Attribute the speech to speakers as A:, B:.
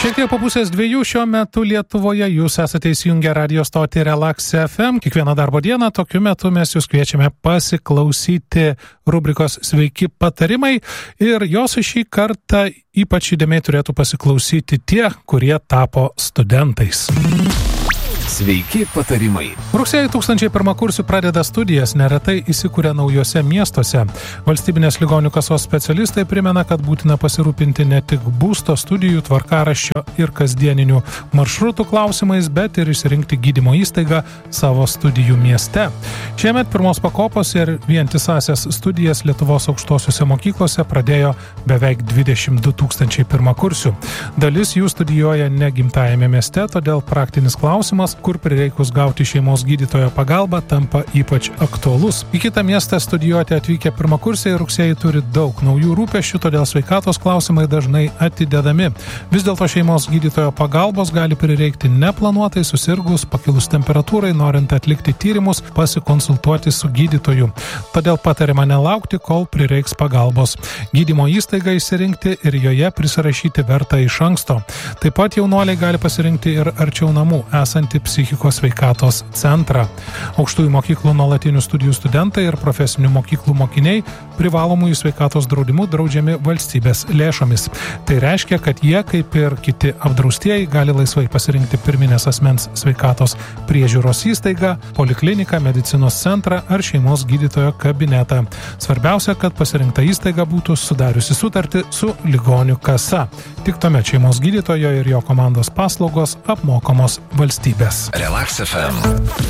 A: Šiek tiek po 1:30 šiuo metu Lietuvoje jūs esate įsijungę radio stotį Relax FM. Kiekvieną darbo dieną tokiu metu mes jūs kviečiame pasiklausyti rubrikos Sveiki patarimai ir jos šį kartą ypač įdėmiai turėtų pasiklausyti tie, kurie tapo studentais.
B: Sveiki patarimai.
A: Rugsėjį 1001 kursių pradeda studijas, neretai įsikuria naujose miestuose. Valstybinės ligonių kasos specialistai primena, kad būtina pasirūpinti ne tik būsto, studijų, tvarkaraščio ir kasdieninių maršrutų klausimais, bet ir išsirinkti gydymo įstaigą savo studijų mieste. Šiemet pirmos pakopos ir vientisąsias studijas Lietuvos aukštosiuose mokyklose pradėjo beveik 22 000 pirmakursių. Dalis jų studijuoja ne gimtajame mieste, todėl praktinis klausimas, kur prireikus gauti šeimos gydytojo pagalbą, tampa ypač aktualus. Į kitą miestą studijuoti atvykę pirmakursiai rugsėjį turi daug naujų rūpesčių, todėl sveikatos klausimai dažnai atidedami. Vis dėlto šeimos gydytojo pagalbos gali prireikti neplanuotai susirgus, pakilus temperatūrai, norint atlikti tyrimus, pasikonsultuoti su gydytoju. Todėl patariama nelaukti, kol prireiks pagalbos. Gydymo įstaigą išsirinkti ir joje prisirašyti verta iš anksto. Taip pat jaunuoliai gali pasirinkti ir arčiau namų esantį psichikos sveikatos centrą. Aukštųjų mokyklų nuolatinių studijų studentai ir profesinių mokyklų mokiniai privalomųjų sveikatos draudimų draudžiami valstybės lėšomis. Tai reiškia, kad jie, kaip ir kiti apdraustieji, gali laisvai pasirinkti pirminės asmens sveikatos priežiūros įstaigą, polikliniką, medicinos centrą ar šeimos gydytojo kabinetą. Svarbiausia, kad pasirinkta įstaiga būtų sudariusi sutartį su ligonių kasa. Tik tuomet šeimos gydytojo ir jo komandos paslaugos apmokamos valstybės.
B: Relax FM.